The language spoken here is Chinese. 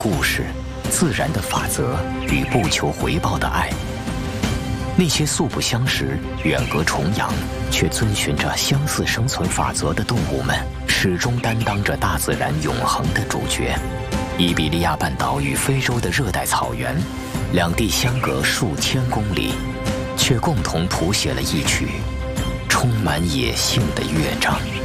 故事、自然的法则与不求回报的爱。那些素不相识、远隔重洋，却遵循着相似生存法则的动物们，始终担当着大自然永恒的主角。伊比利亚半岛与非洲的热带草原，两地相隔数千公里，却共同谱写了一曲充满野性的乐章。